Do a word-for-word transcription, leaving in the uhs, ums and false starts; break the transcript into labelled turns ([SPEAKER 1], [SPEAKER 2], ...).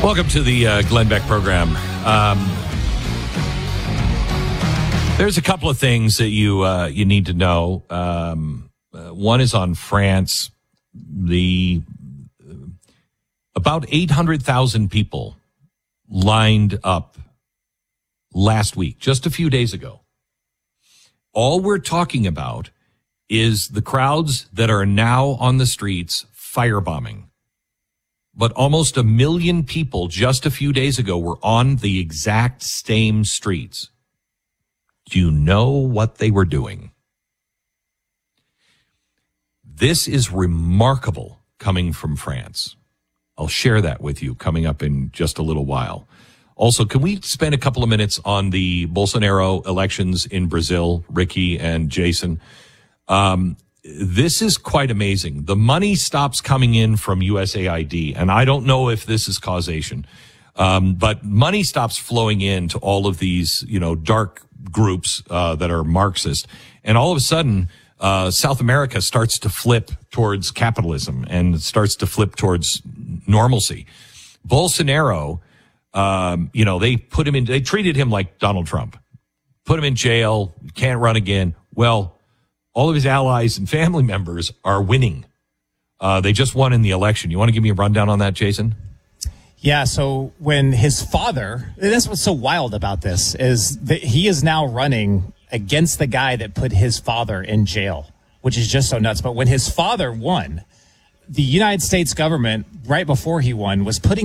[SPEAKER 1] Welcome to the uh, Glenn Beck program. Um, there's a couple of things that you uh, you need to know. Um, uh, one is on France. The uh, about eight hundred thousand people lined up last week, just a few days ago. All we're talking about is the crowds that are now on the streets firebombing. But almost a million people just a few days ago were on the exact same streets. Do you know what they were doing? This is remarkable coming from France. I'll share that with you coming up in just a little while. Also, can we spend a couple of minutes on the Bolsonaro elections in Brazil, Ricky and Jason? Um, This is quite amazing. The money stops coming in from U S A I D, and I don't know if this is causation, um, but money stops flowing into all of these, you know, dark groups uh, that are Marxist, and all of a sudden, uh, South America starts to flip towards capitalism and starts to flip towards normalcy. Bolsonaro, um, you know, they put him in, they treated him like Donald Trump, put him in jail, can't run again. Well, all of his allies and family members are winning. Uh, they just won in the election. You want to give me a rundown on that, Jason?
[SPEAKER 2] Yeah, so when his father, that's what's so wild about this, is that he is now running against the guy that put his father in jail, which is just so nuts. But when his father won, the United States government, right before he won, was putting